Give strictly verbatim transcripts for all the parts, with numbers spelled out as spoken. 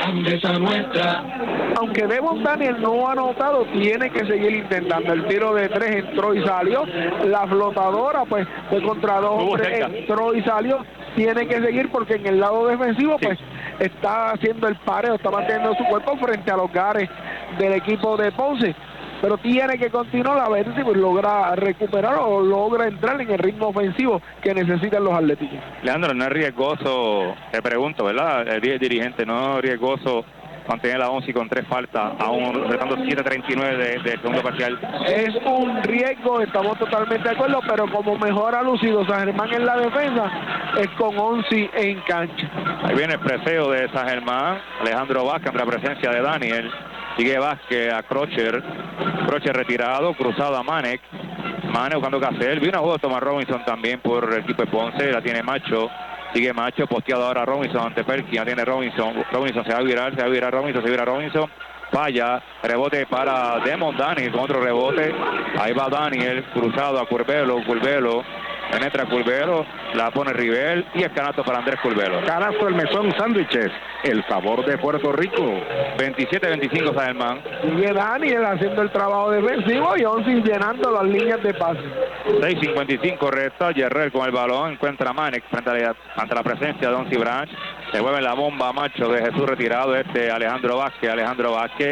grandeza nuestra. Aunque Devon Daniel no ha anotado, tiene que seguir intentando. El tiro de tres entró y salió. La flotadora, pues, fue contra dos hombres, entró y salió. Tiene que seguir porque en el lado defensivo, sí, pues, está haciendo el pareo, está manteniendo su cuerpo frente a los gares del equipo de Ponce. Pero tiene que continuar a ver si pues, logra recuperar o logra entrar en el ritmo ofensivo que necesitan los atléticos. Leandro, no es riesgoso, te pregunto, ¿verdad? El dirigente, no es riesgoso mantener la once con tres faltas, aún retando siete treinta y nueve de, de segundo parcial. Es un riesgo, estamos totalmente de acuerdo, pero como mejor ha lucido San Germán en la defensa, es con once en cancha. Ahí viene el preseo de San Germán, Alejandro Vázquez en la presencia de Daniel. Sigue Vázquez a Crocher, Crocher retirado, cruzado a Manek, Manek buscando qué hacer, vino a juego Thomas Robinson también por el equipo de Ponce, la tiene Macho, sigue Macho, posteado ahora Robinson ante Perkin, ya tiene Robinson, Robinson se va a virar, se va a virar Robinson, se vira Robinson, falla, rebote para Devon Daniel con otro rebote, ahí va Daniel, cruzado a Curbelo, Curbelo, penetra Curbelo, la pone Rivel y el canasto para Andrés Curbelo. Canasto El Mesón Sándwiches, el sabor de Puerto Rico. veintisiete veinticinco San Germán. Sigue Daniel haciendo el trabajo defensivo y once llenando las líneas de pase. seis cincuenta y cinco resta, Yerrel con el balón, encuentra a Manek frente a la, ante la presencia de Onsi Branch. Se mueve la bomba a Macho de Jesús retirado, este Alejandro Vázquez, Alejandro Vázquez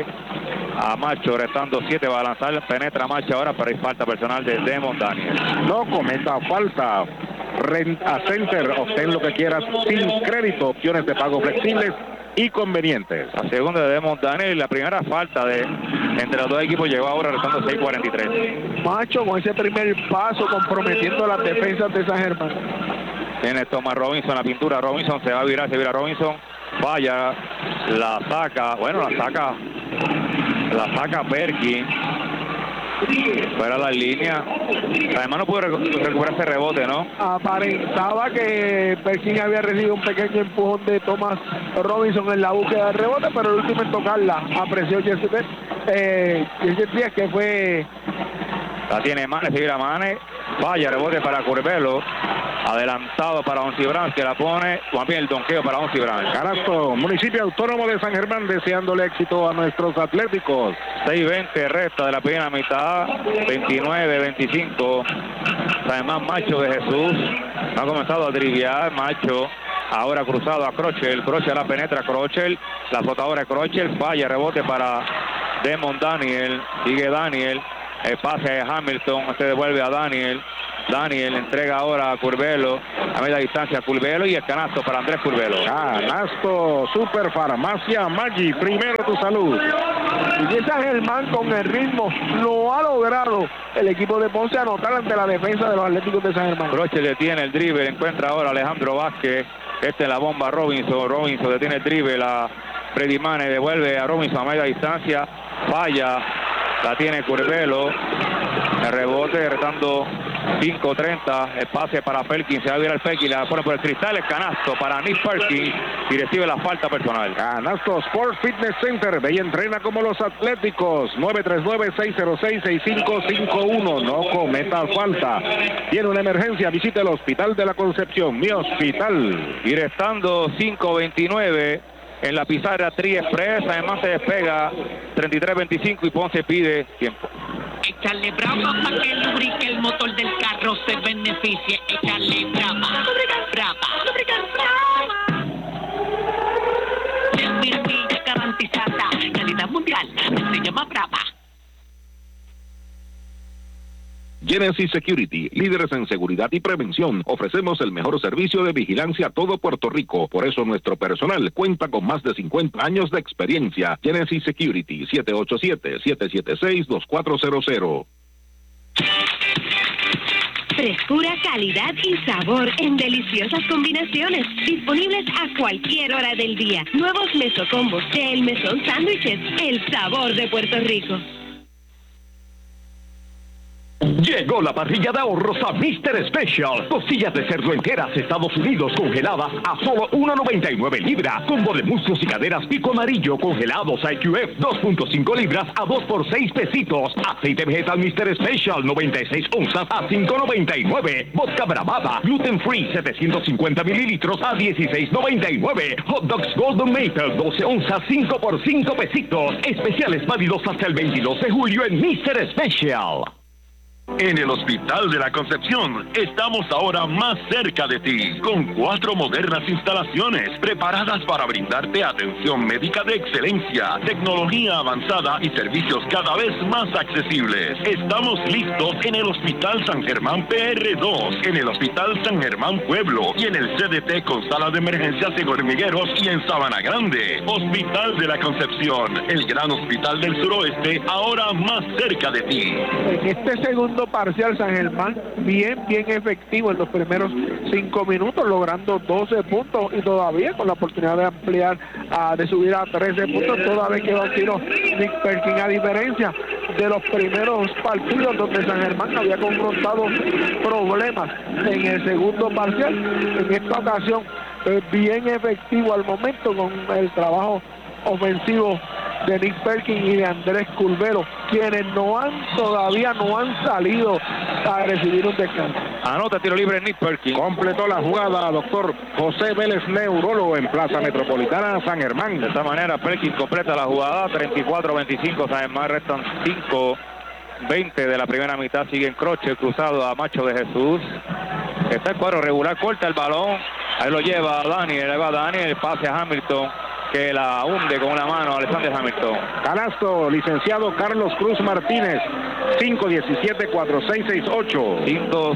a Macho, restando siete, va a lanzar, penetra Macho ahora, pero hay falta personal de Devon Daniel. No cometa falta. Renta Center, obtén lo que quieras sin crédito, opciones de pago flexibles y convenientes. La segunda de Devon Daniel, la primera falta de entre los dos equipos llegó ahora restando seis cuarenta y tres. Macho con ese primer paso comprometiendo las defensas de San Germán. Tiene Thomas Robinson la pintura, Robinson se va a virar, se vira Robinson, falla, la saca, bueno la saca, la saca Perkin. Fuera la línea. Además no pudo recuperar ese rebote, ¿no? Aparentaba que Perkin había recibido un pequeño empujón de Thomas Robinson en la búsqueda del rebote, pero el último en tocarla apreció Jesse eh, Díaz, que fue... La tiene Mane, sigue la Mane. Vaya, rebote para Curbelo. Adelantado para Onsi Branch, que la pone. También el donqueo para Onsi Branch. Canasto, Municipio Autónomo de San Germán, deseándole éxito a nuestros atléticos. seis veinte resta de la primera mitad. veintinueve veinticinco. Además, Macho de Jesús ha comenzado a driviar. Macho ahora cruzado a Crochel. Crochel la penetra. Crochel, la flotadora de Crochel. Falla, rebote para Devon Daniel. Sigue Daniel. El pase de Hamilton, se devuelve a Daniel. Daniel entrega ahora a Curbelo, a media distancia a Curbelo y el canasto para Andrés Curbelo. Canasto, Super Farmacia Maggi, primero tu salud. Y San Germán con el ritmo no ha logrado el equipo de Ponce anotar ante la defensa de los Atléticos de San Germán. Croce detiene el drible, encuentra ahora a Alejandro Vázquez. Esta es la bomba Robinson, Robinson detiene el drible, la Freddy Mane devuelve a Robinson a media distancia, falla. La tiene Curbelo, el rebote, retando cinco treinta, el pase para Perkins, se va a virar el Perkins, la pone por el cristal, el canasto para Nick Perkins y recibe la falta personal. Canasto Sport Fitness Center, ve y entrena como los atléticos, nueve tres nueve, seis cero seis, seis cinco cinco uno, no cometa falta. Tiene una emergencia, visite el Hospital de la Concepción, mi hospital. Y restando cinco veintinueve. En la pizarra Tri Express, además se despega treinta y tres veinticinco y Ponce pide tiempo. Échale brava para que lubrique el motor del carro, se beneficie. Échale brava, lubricar brava, lubricar brava. Es mirilla garantizada, calidad mundial, se llama brava. Genesis Security, líderes en seguridad y prevención. Ofrecemos el mejor servicio de vigilancia a todo Puerto Rico. Por eso nuestro personal cuenta con más de cincuenta años de experiencia. Genesis Security, siete ocho siete, siete siete seis, dos cuatro cero cero. Frescura, calidad y sabor en deliciosas combinaciones. Disponibles a cualquier hora del día. Nuevos mesocombos de El Mesón Sándwiches. El sabor de Puerto Rico. Llegó la parrilla de ahorros a míster Special. Costillas de cerdo enteras Estados Unidos congeladas a solo uno noventa y nueve libras. Combo de muslos y caderas pico amarillo congelados a I Q F dos punto cinco libras a dos por seis pesitos. Aceite vegetal míster Special noventa y seis onzas a cinco noventa y nueve. Vodka Bravada gluten free setecientos cincuenta mililitros a dieciséis noventa y nueve. Hot Dogs Golden Maple doce onzas cinco por cinco pesitos. Especiales válidos hasta el veintidós de julio en míster Special. En el Hospital de la Concepción estamos ahora más cerca de ti, con cuatro modernas instalaciones preparadas para brindarte atención médica de excelencia, tecnología avanzada y servicios cada vez más accesibles. Estamos listos en el Hospital San Germán P R dos, en el Hospital San Germán Pueblo y en el C D T con sala de emergencias en Hormigueros y en Sabana Grande. Hospital de la Concepción, el gran hospital del suroeste, ahora más cerca de ti. En este segundo parcial, San Germán bien, bien efectivo en los primeros cinco minutos, logrando doce puntos y todavía con la oportunidad de ampliar, uh, de subir a trece puntos, todavía queda un tiro Nick Perkins, a diferencia de los primeros partidos donde San Germán había confrontado problemas en el segundo parcial. En esta ocasión, eh, bien efectivo al momento con el trabajo ofensivo de Nick Perkins y de Andrés Curvelo, quienes no han todavía no han salido a recibir un descanso. Anota tiro libre Nick Perkins. Completó la jugada doctor José Vélez, neurólogo en Plaza Metropolitana San Germán. De esta manera Perkins completa la jugada, treinta y cuatro veinticinco, San Germán, restan cinco veinte de la primera mitad. Sigue en Croce, cruzado a Macho de Jesús. Está el cuadro regular, corta el balón, ahí lo lleva Daniel, ahí va Daniel, pase a Hamilton, que la hunde con una mano Alexander Hamilton. Canasto, licenciado Carlos Cruz Martínez, cinco diecisiete cuatro seis seis ocho. cinco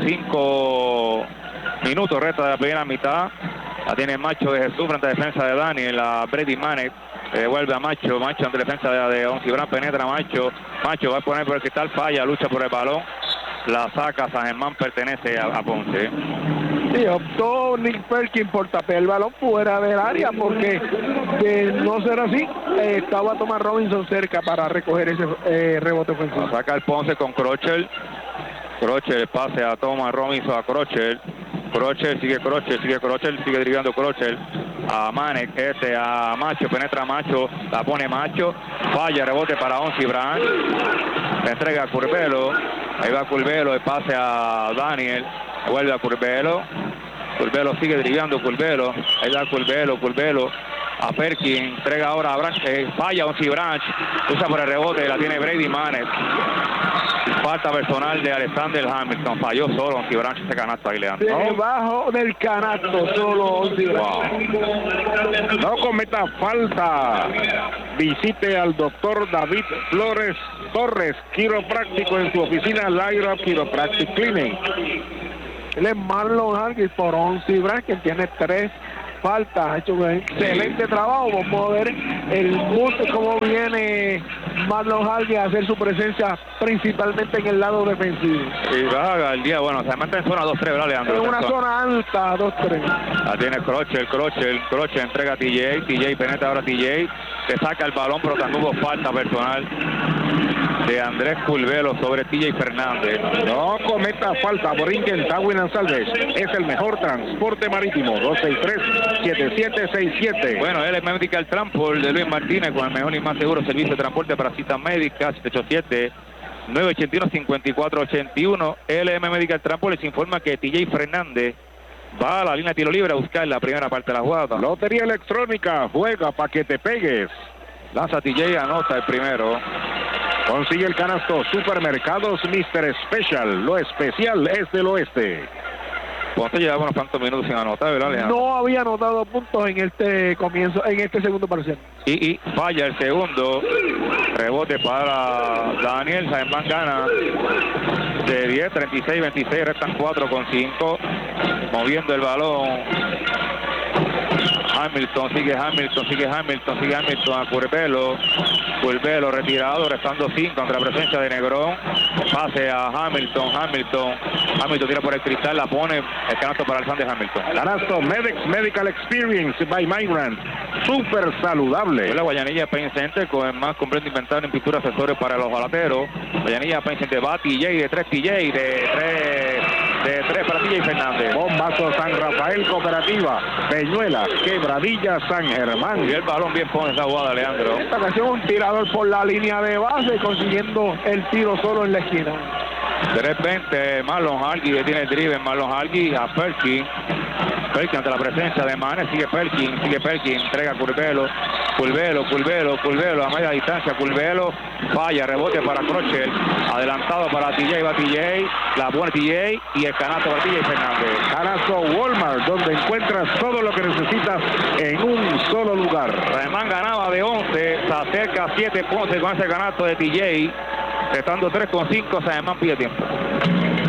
cinco minutos resta de la primera mitad. La tiene Macho de Jesús frente a defensa de Daniel, a Brady Manek. Se devuelve a Macho, Macho ante defensa de, de Onsi Brand, penetra Macho. Macho va a poner por el cristal, falla, lucha por el balón. La saca San Germán, pertenece a, a Ponce. Sí, optó Nick Perkins por tapear el balón fuera del área, porque de no ser así, eh, estaba Thomas Robinson cerca para recoger ese eh, rebote ofensivo. La saca el Ponce con Crochel. Crochel, pase a Thomas Robinson, a Crochel. Crochel, sigue Crochel, sigue Crochel, sigue driblando Crochel. A Manek, este, a Macho, penetra Macho, la pone Macho, falla, rebote para Onsi Brand. Le entrega a Curvelo, ahí va Curvelo, el pase a Daniel. Vuelve a Curvelo, Curvelo sigue driblando Curvelo, ahí va Curvelo, Curvelo a Perkins, entrega ahora a Branch, eh, falla Onsi Branch, usa por el rebote, la tiene Brady Manek. Falta personal de Alexander Hamilton, falló solo Onsi Branch ese canasto ahí, Leandro. Debajo del canasto, solo Onsi Branch. Wow. No cometa falta. Visite al doctor David Flores Torres, quiropráctico, en su oficina Lyra Chiropractic Clinic. Él es Marlon Hargis por Onsi Branch, que tiene tres faltas. Ha hecho un excelente trabajo. Vamos a ver el mundo, cómo viene Marlon Hargis a hacer su presencia principalmente en el lado defensivo. Y va el día, bueno, se mete en zona dos tres, ¿verdad, Leandro? En una zona alta, dos tres. La tiene Crochel, Crochel, Crochel entrega a T J, T J penetra ahora a T J, que saca el balón, pero también hubo falta personal de Andrés Curvelo sobre T J Fernández. No cometa falta. Borinquen Tawin Ansalves es el mejor transporte marítimo. Dos seis tres siete siete seis siete. Bueno, él es Medical Transport de Luis Martínez, con el mejor y más seguro servicio de transporte para citas médicas. Siete ocho siete nueve ocho uno cinco cuatro ocho uno. L M Medical Transport les informa que T J Fernández va a la línea de tiro libre a buscar la primera parte de la jugada. Lotería electrónica, juega para que te pegues. Lanza T J, anota el primero. Consigue el canasto. Supermercados míster Special, lo especial es del oeste. Ponce llevaba unos cuantos minutos sin anotar, ¿verdad, Alejandro? No había anotado puntos en este comienzo, en este segundo parcial. Y, y falla el segundo. Rebote para Daniel. San Germán gana de diez, treinta y seis veintiséis. Restan cuatro con cinco. Moviendo el balón Hamilton, sigue Hamilton, sigue Hamilton, sigue Hamilton a Curvelo. Curvelo retirado, restando cinco ante la presencia de Negrón. Pase a Hamilton, Hamilton. Hamilton tira por el cristal, la pone, el canasto para el fan de Hamilton. Canasto Medex Medical Experience by Migrant. Súper saludable. La Guayanilla Paint Center con el más completo inventario en pintura accesorios para los jalateros. Guayanilla Paint Center va T J de tres T J, de tres de tres para T J Fernández. Bombazo San Rafael Cooperativa, Peñuela, Quebradilla, San Germán. Y el balón bien pone esa jugada, Leandro. Esta ocasión un tirador por la línea de base consiguiendo el tiro solo en la esquina. tres veinte, Marlon Hargy detiene el drive, Marlon Hargy a Perkin. Perkin ante la presencia de Manes, sigue Perkin, sigue Perkin, entrega a Curvelo, Curvelo, Curvelo, Curvelo a media distancia, Curvelo, falla, rebote para Crochet, adelantado para T J, va T J, la buena T J y el canasto para T J Fernández. Canasto Walmart, donde encuentras todo lo que necesitas en un solo lugar. Además ganaba de once, se acerca a siete puntos con ese canasto de T J, restando tres con cinco, Además pide tiempo.